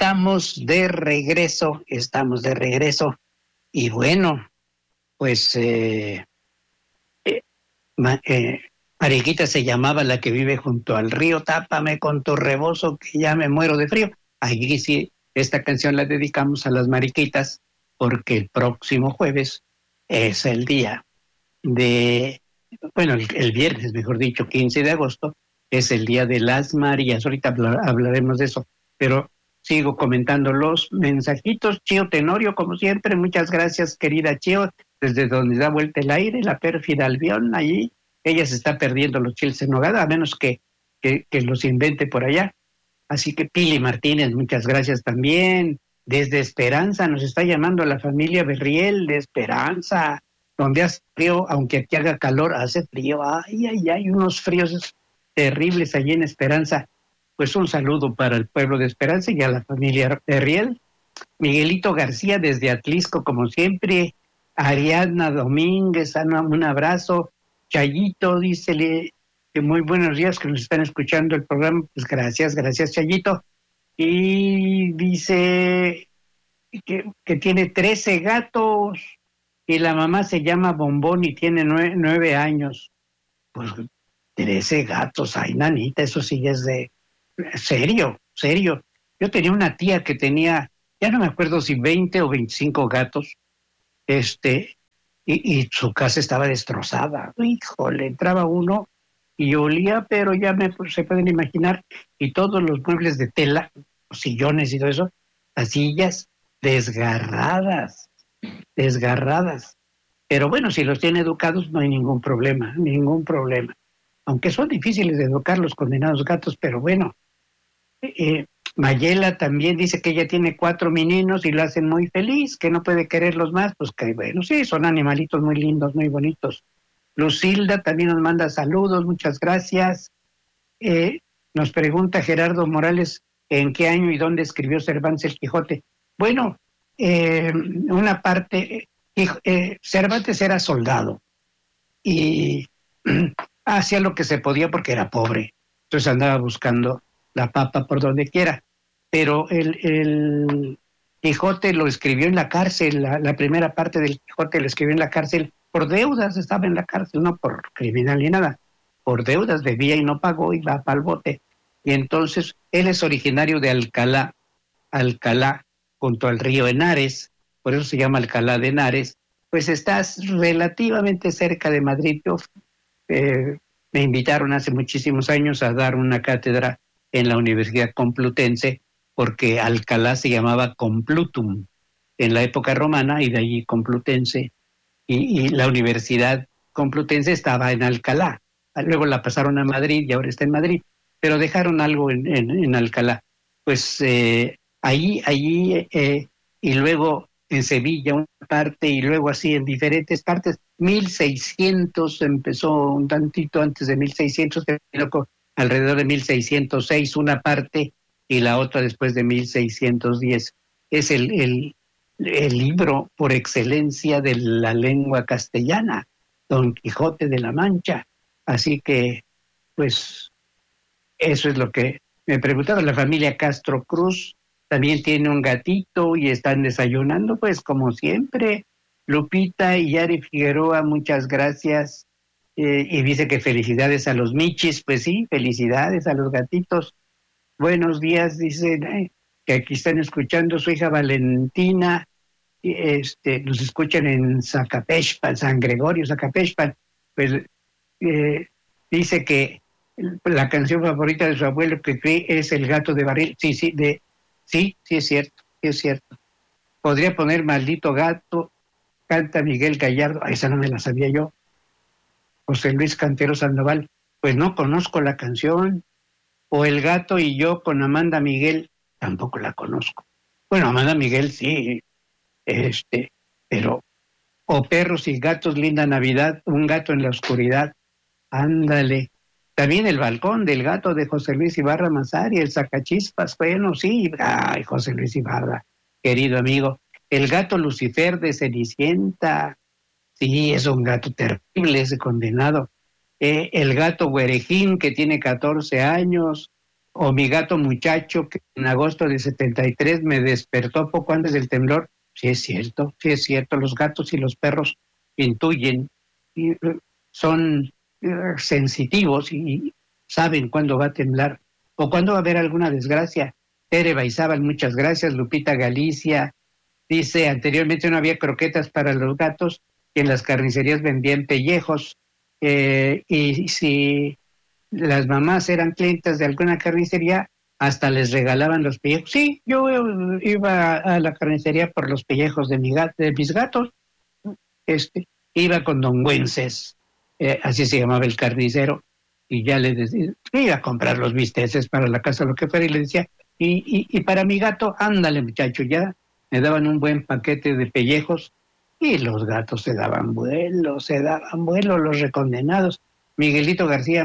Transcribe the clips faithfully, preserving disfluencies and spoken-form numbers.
estamos de regreso, estamos de regreso. Y bueno, pues eh, eh, ma, eh, Mariquita se llamaba la que vive junto al río, tápame con tu rebozo que ya me muero de frío. Aquí sí, esta canción la dedicamos a las Mariquitas porque el próximo jueves es el día de, bueno, el, el viernes, mejor dicho, quince de agosto, es el día de las Marías. Ahorita habla, hablaremos de eso, pero sigo comentando los mensajitos. Chío Tenorio, como siempre, muchas gracias, querida Chío, desde donde da vuelta el aire, la pérfida Albión, allí, ella se está perdiendo los chiles en nogada, a menos que, que, que los invente por allá. Así que Pili Martínez, muchas gracias también. Desde Esperanza nos está llamando la familia Berriel de Esperanza, donde hace frío, aunque aquí haga calor, hace frío. Ay, ay, ay, unos fríos terribles allí en Esperanza. Pues un saludo para el pueblo de Esperanza y a la familia Berriel. Miguelito García desde Atlisco, como siempre. Ariadna Domínguez, un abrazo. Chayito, dícele que muy buenos días, que nos están escuchando el programa. Pues gracias, gracias, Chayito. Y dice que, que tiene trece gatos y la mamá se llama Bombón y tiene nueve, nueve años. Pues trece gatos, ay, nanita, eso sí es de serio, serio. Yo tenía una tía que tenía, ya no me acuerdo si veinte o veinticinco gatos, este, y, y su casa estaba destrozada. Híjole, entraba uno y olía, pero ya me, pues, se pueden imaginar, y todos los muebles de tela, los sillones y todo eso, las sillas desgarradas, desgarradas. Pero bueno, si los tiene educados no hay ningún problema, ningún problema. Aunque son difíciles de educar los condenados gatos, pero bueno. Eh, Mayela también dice que ella tiene cuatro meninos y la hacen muy feliz, que no puede quererlos más, pues que bueno, sí, son animalitos muy lindos, muy bonitos. Lucilda también nos manda saludos, muchas gracias. Eh, nos pregunta Gerardo Morales, ¿en qué año y dónde escribió Cervantes el Quijote? Bueno, eh, una parte, eh, Cervantes era soldado y hacía lo que se podía porque era pobre, entonces andaba buscando la papa por donde quiera, pero el, el Quijote lo escribió en la cárcel, la, la primera parte del Quijote lo escribió en la cárcel, por deudas estaba en la cárcel, no por criminal ni nada, por deudas, debía y no pagó y va para el bote, y entonces él es originario de Alcalá, Alcalá, junto al río Henares, por eso se llama Alcalá de Henares, pues estás relativamente cerca de Madrid. Yo, eh, me invitaron hace muchísimos años a dar una cátedra en la Universidad Complutense, porque Alcalá se llamaba Complutum en la época romana, y de allí Complutense, y, y la Universidad Complutense estaba en Alcalá. Luego la pasaron a Madrid y ahora está en Madrid, pero dejaron algo en, en, en Alcalá. Pues eh, ahí, allí, eh, y luego en Sevilla una parte, y luego así en diferentes partes. mil seiscientos empezó, un tantito antes de mil seiscientos, alrededor de mil seiscientos seis una parte, y la otra después de mil seiscientos diez. Es el, el, el libro por excelencia de la lengua castellana, Don Quijote de la Mancha. Así que, pues, eso es lo que me preguntaba. La familia Castro Cruz también tiene un gatito y están desayunando, pues, como siempre. Lupita y Yari Figueroa, muchas gracias. Eh, y dice que felicidades a los michis. Pues sí, felicidades a los gatitos. Buenos días, dicen, eh, que aquí están escuchando su hija Valentina. Este, nos escuchan en Zacapexpan, San Gregorio, Zacapexpan. Pues eh, dice que la canción favorita de su abuelo que cree es El gato de barril. Sí, sí, de, sí, sí es cierto, sí es cierto. Podría poner Maldito gato, canta Miguel Gallardo. Ah, esa no me la sabía yo. José Luis Cantero Sandoval, pues no conozco la canción. O El gato y yo con Amanda Miguel, tampoco la conozco. Bueno, Amanda Miguel sí, este, pero, o Perros y gatos, linda Navidad, un gato en la oscuridad, ándale. También El balcón del gato de José Luis Ibarra Mazari, El sacachispas, bueno, sí, ay, José Luis Ibarra, querido amigo. El gato Lucifer de Cenicienta, sí, es un gato terrible ese condenado. Eh, el gato Güerejín, que tiene catorce años, O mi gato muchacho, que en agosto de setenta y tres me despertó poco antes del temblor. Sí es cierto, sí es cierto, los gatos y los perros intuyen, y, eh, son eh, sensitivos y saben cuándo va a temblar o cuándo va a haber alguna desgracia. Tere Baizábal, muchas gracias. Lupita Galicia dice, anteriormente no había croquetas para los gatos y en las carnicerías vendían pellejos, eh, y si las mamás eran clientes de alguna carnicería, hasta les regalaban los pellejos. Sí, yo eh, iba a la carnicería por los pellejos de, mi gat, de mis gatos. Este, iba con Don Güences, eh, así se llamaba el carnicero, y ya le decía, iba a comprar los bisteces para la casa, lo que fuera, y le decía, y, y, y para mi gato, ándale muchacho, ya me daban un buen paquete de pellejos, y los gatos se daban vuelo, se daban vuelo, los recondenados. Miguelito García,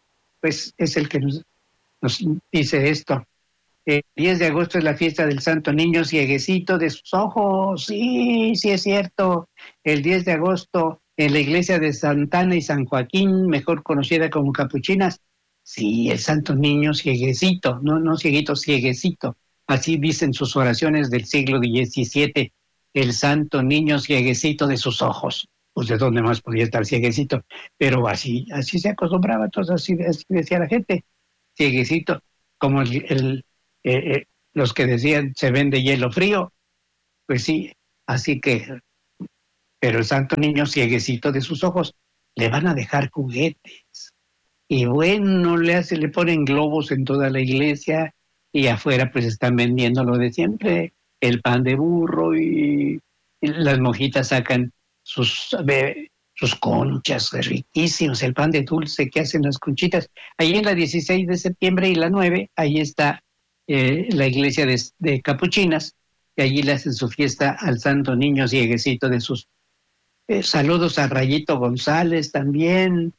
pues es el que nos, nos dice esto. El diez de agosto es la fiesta del Santo Niño Cieguecito de sus ojos. Sí, sí es cierto. El diez de agosto en la iglesia de Santana y San Joaquín, mejor conocida como Capuchinas. Sí, el Santo Niño Cieguecito, no, no cieguito, cieguecito. Así dicen sus oraciones del siglo diecisiete. El Santo Niño Cieguecito de sus ojos. Pues de dónde más podía estar cieguecito. Pero así, así se acostumbraba, entonces así, así decía la gente. Cieguecito, como el, el eh, eh, los que decían se vende hielo frío, pues sí, así que, pero el Santo Niño cieguecito de sus ojos, le van a dejar juguetes. Y bueno, le hace, le ponen globos en toda la iglesia y afuera pues están vendiendo lo de siempre, el pan de burro y, y las monjitas sacan sus, eh, sus conchas riquísimos, el pan de dulce que hacen las conchitas. Ahí en la dieciséis de septiembre y la nueve, ahí está eh, la iglesia de, de Capuchinas, y allí le hacen su fiesta al Santo Niño cieguecito de sus... Eh, saludos a Rayito González también,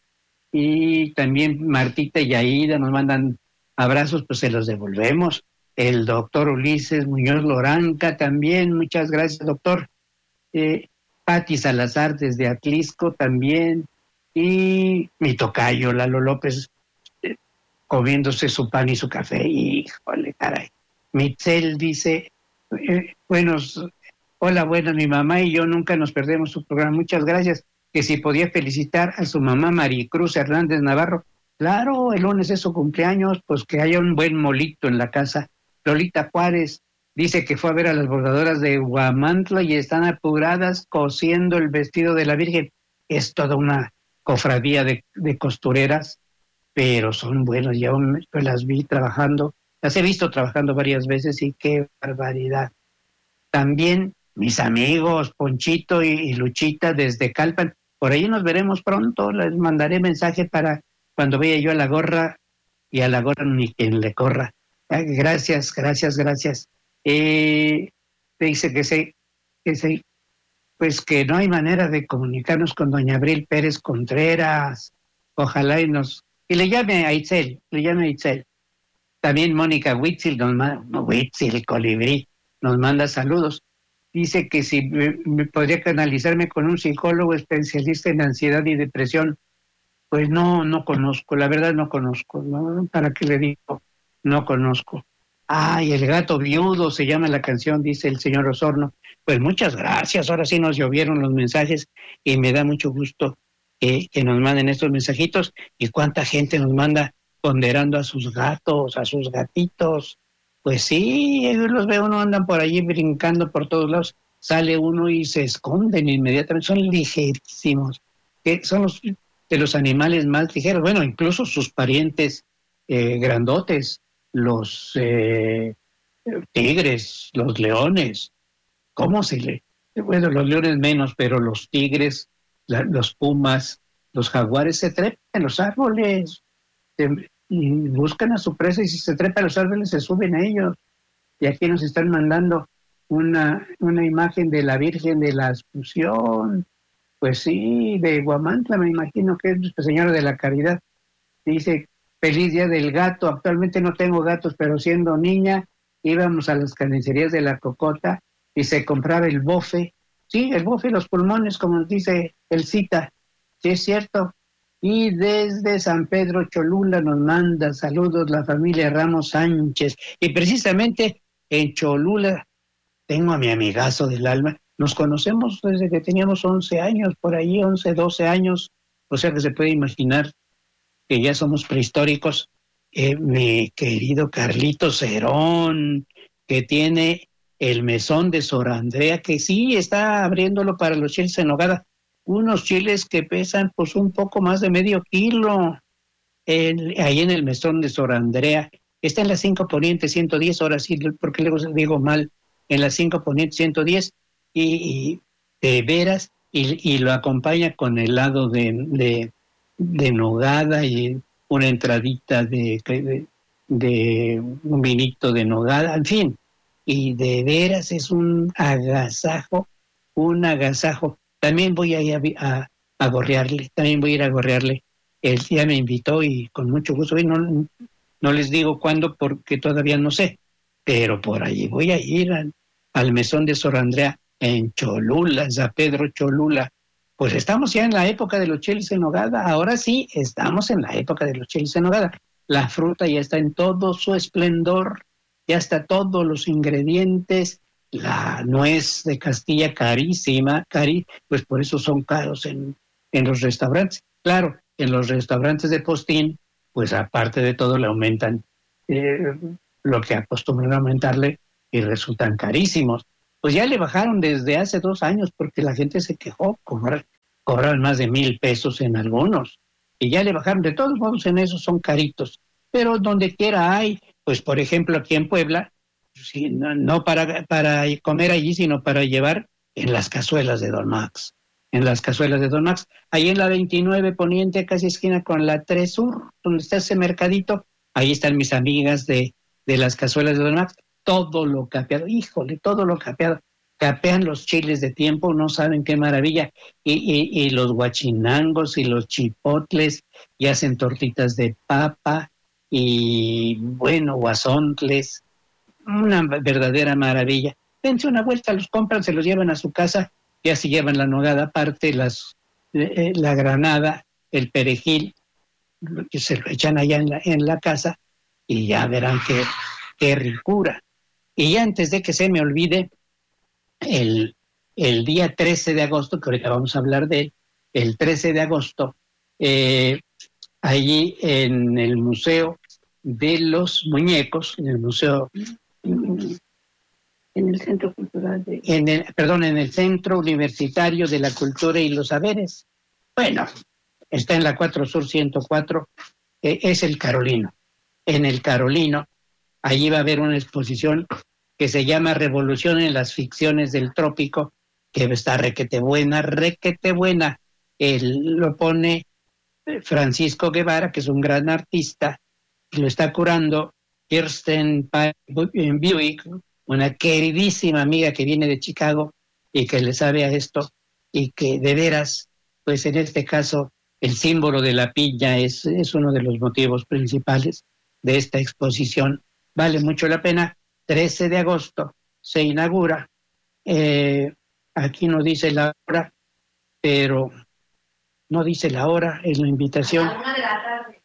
y también Martita y Aida nos mandan abrazos, pues se los devolvemos. El doctor Ulises Muñoz Loranca también, muchas gracias, doctor. Eh, Pati Salazar desde Atlisco también, y mi tocayo Lalo López, eh, comiéndose su pan y su café. Híjole, caray. Mitzel dice, eh, buenos, hola, buenas, mi mamá y yo nunca nos perdemos su programa, muchas gracias. Que si podía felicitar a su mamá Maricruz Hernández Navarro. Claro, el lunes es su cumpleaños, pues que haya un buen molito en la casa. Lolita Juárez dice que fue a ver a las bordadoras de Huamantla y están apuradas cosiendo el vestido de la Virgen. Es toda una cofradía de, de costureras, pero son buenas, ya las vi trabajando, las he visto trabajando varias veces y qué barbaridad. También mis amigos Ponchito y, y Luchita desde Calpan, por ahí nos veremos pronto, les mandaré mensaje para cuando vaya yo a la gorra, y a la gorra ni quien le corra. Gracias, gracias, gracias. Eh, dice que se, que se, pues que no hay manera de comunicarnos con doña Abril Pérez Contreras. Ojalá y nos, y le llame a Itzel, le llame a Itzel. También Mónica Huitzil, nos manda, no, Huitzil, Colibrí, nos manda saludos. Dice que si me, me podría canalizarme con un psicólogo especialista en ansiedad y depresión. Pues no, no conozco, la verdad no conozco, ¿no? ¿Para qué le digo? No conozco. Ay, el gato viudo se llama la canción, dice el señor Osorno. Pues muchas gracias, ahora sí nos llovieron los mensajes y me da mucho gusto que, que nos manden estos mensajitos, y cuánta gente nos manda ponderando a sus gatos, a sus gatitos. Pues sí, yo los veo, uno andan por allí brincando por todos lados, sale uno y se esconden inmediatamente, son ligerísimos, que son los de los animales más ligeros, bueno, incluso sus parientes eh, grandotes, los eh, tigres, los leones, ¿cómo se le? Bueno, los leones menos, pero los tigres, la, los pumas, los jaguares se trepan en los árboles, se, y buscan a su presa, y si se trepan a los árboles se suben a ellos. Y aquí nos están mandando una, una imagen de la Virgen de la Asunción. Pues sí, de Huamantla, me imagino que es Nuestra Señora de la Caridad. Dice, feliz día del gato. Actualmente no tengo gatos, pero siendo niña íbamos a las carnicerías de la Cocota y se compraba el bofe. Sí, el bofe, los pulmones, como nos dice el Cita. Sí, es cierto. Y desde San Pedro Cholula nos manda saludos la familia Ramos Sánchez. Y precisamente en Cholula tengo a mi amigazo del alma. Nos conocemos desde que teníamos once años, por ahí once, doce años. O sea que se puede imaginar que ya somos prehistóricos. Eh, mi querido Carlitos Cerón, que tiene el mesón de Sor Andrea, que sí está abriéndolo para los chiles en nogada. Unos chiles que pesan pues un poco más de medio kilo, el, ahí en el mesón de Sor Andrea. Está en la cinco Poniente ciento diez, ahora sí, porque luego digo mal, en la cinco Poniente ciento diez, y, y de veras, y, y lo acompaña con helado de, de, de nogada y una entradita de, de, de un vinito de nogada, en fin, y de veras es un agasajo, un agasajo. También voy a ir a, a, a gorrearle, también voy a ir a gorrearle. Él ya me invitó y con mucho gusto, y no, no les digo cuándo porque todavía no sé, pero por allí voy a ir al, al mesón de Sor Andrea en Cholula, en San Pedro Cholula. Pues estamos ya en la época de los chiles en nogada, ahora sí, estamos en la época de los chiles en nogada. La fruta ya está en todo su esplendor, ya está todos los ingredientes. La nuez de Castilla carísima, cari, pues por eso son caros en, en los restaurantes. Claro, en los restaurantes de postín, pues aparte de todo le aumentan eh, lo que acostumbran a aumentarle y resultan carísimos. Pues ya le bajaron desde hace dos años porque la gente se quejó, cobrar, cobran más de mil pesos en algunos, y ya le bajaron. De todos modos en esos son caritos, pero donde quiera hay, pues por ejemplo aquí en Puebla, sí, no, no para, para comer allí, sino para llevar en las cazuelas de Don Max, en las cazuelas de Don Max, ahí en la veintinueve Poniente, casi esquina con la tres Sur, donde está ese mercadito, ahí están mis amigas de, de las cazuelas de Don Max. Todo lo capeado, híjole, todo lo capeado. Capean los chiles de tiempo, no saben qué maravilla. Y, y, y los guachinangos y los chipotles, y hacen tortitas de papa, y bueno, guasontles, una verdadera maravilla. Dense una vuelta, los compran, se los llevan a su casa, ya se llevan la nogada aparte, las, eh, la granada, el perejil, que se lo echan allá en la, en la casa, y ya verán qué, qué ricura. Y antes de que se me olvide, el, el día trece de agosto, que ahorita vamos a hablar de él, el trece de agosto, eh, allí en el Museo de los Muñecos, en el Museo, en el Centro Cultural, de, en el, perdón, en el Centro Universitario de la Cultura y los Saberes. Bueno, está en la cuatro Sur ciento cuatro, eh, es el Carolino. En el Carolino, allí va a haber una exposición que se llama Revolución en las Ficciones del Trópico, que está requete buena, requete buena. Él lo pone Francisco Guevara, que es un gran artista, y lo está curando Kirsten Buick, una queridísima amiga que viene de Chicago y que le sabe a esto, y que de veras, pues en este caso, el símbolo de la piña es, es uno de los motivos principales de esta exposición. Vale mucho la pena. trece de agosto se inaugura. Eh, aquí no dice la hora, pero no dice la hora, es la invitación. A la una de la tarde.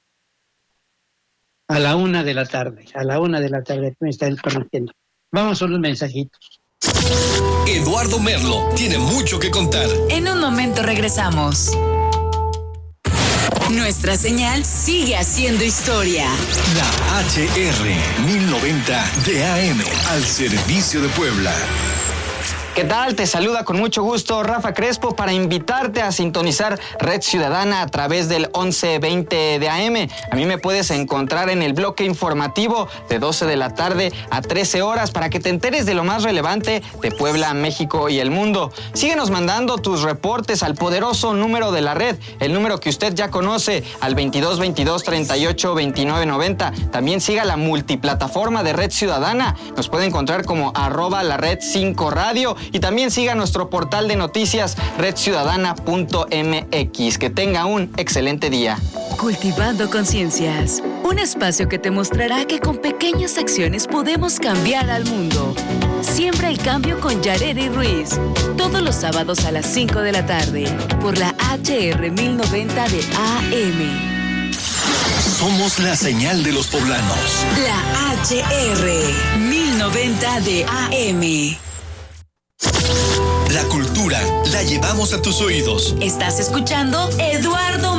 A la una de la tarde, a la una de la tarde, me están corrigiendo. Vamos a unos mensajitos. Eduardo Merlo tiene mucho que contar. En un momento regresamos. Nuestra señal sigue haciendo historia. La H R mil noventa de A M al servicio de Puebla. ¿Qué tal? Te saluda con mucho gusto Rafa Crespo para invitarte a sintonizar Red Ciudadana a través del once veinte de A M. A mí me puedes encontrar en el bloque informativo de doce de la tarde a trece horas para que te enteres de lo más relevante de Puebla, México y el mundo. Síguenos mandando tus reportes al poderoso número de la red, el número que usted ya conoce, al veintidós veintidós treinta y ocho veintinueve noventa. También siga la multiplataforma de Red Ciudadana. Nos puede encontrar como arroba la red cinco radio. Y también siga nuestro portal de noticias red ciudadana punto m x. Que tenga un excelente día. Cultivando Conciencias, un espacio que te mostrará que con pequeñas acciones podemos cambiar al mundo. Siembra el cambio con Yareli Ruiz. Todos los sábados a las cinco de la tarde por la H R mil noventa de A M. Somos la señal de los poblanos. La H R mil noventa de A M. La cultura la llevamos a tus oídos. Estás escuchando Eduardo